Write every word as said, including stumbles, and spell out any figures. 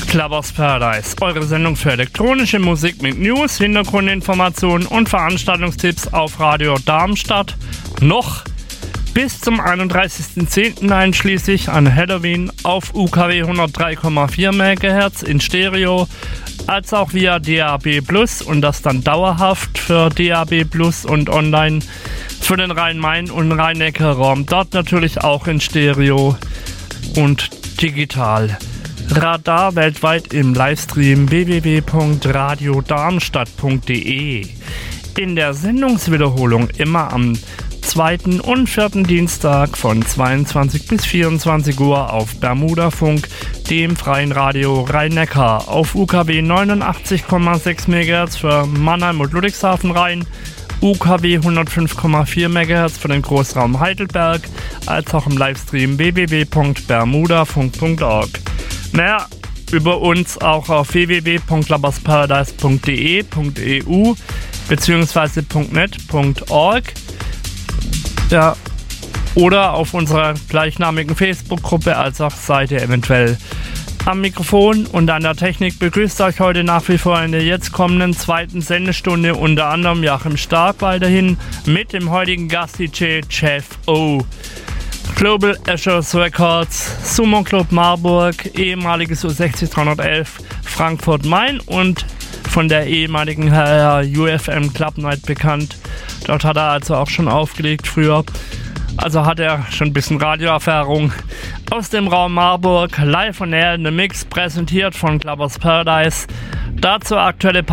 Clubbers Paradise, eure Sendung für elektronische Musik mit News, Hintergrundinformationen und Veranstaltungstipps auf Radio Darmstadt. Noch bis zum einunddreißigsten zehnten einschließlich an Halloween auf U K W hundertdrei Komma vier Megahertz in Stereo, als auch via D A B Plus und das dann dauerhaft für D A B Plus und online für den Rhein-Main- und Rhein-Neckar-Raum. Dort natürlich auch in Stereo und digital. Radar weltweit im Livestream w w w punkt radio darmstadt punkt d e. In der Sendungswiederholung immer am zweiten und vierten Dienstag von zweiundzwanzig bis vierundzwanzig Uhr auf Bermudafunk, dem freien Radio Rhein-Neckar, auf U K W neunundachtzig Komma sechs Megahertz für Mannheim und Ludwigshafen Rhein, U K W hundertfünf Komma vier Megahertz für den Großraum Heidelberg, als auch im Livestream w w w punkt bermudafunk punkt org. Mehr über uns auch auf w w w punkt clubbersparadise punkt d e punkt e u bzw. .net punkt org. Ja, oder auf unserer gleichnamigen Facebook-Gruppe als auch Seite eventuell. Am Mikrofon und an der Technik begrüßt euch heute nach wie vor in der jetzt kommenden zweiten Sendestunde unter anderem Joachim Stark weiterhin mit dem heutigen Gast-D J Jeff O. Global Ashes Records, Sumo Club Marburg, ehemaliges U sechzig dreihundertelf Frankfurt Main und von der ehemaligen U F M Club Night bekannt. Dort hat er also auch schon aufgelegt früher. Also hat er schon ein bisschen Radioerfahrung. Aus dem Raum Marburg, live on air in the Mix, präsentiert von Clubbers Paradise. Dazu aktuelle